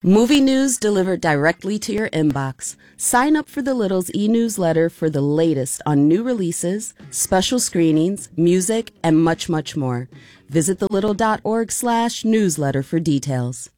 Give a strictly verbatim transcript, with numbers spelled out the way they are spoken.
Movie news delivered directly to your inbox. Sign up for The Little's e-newsletter for the latest on new releases, special screenings, music, and much, much more. Visit the little dot org slash newsletter for details.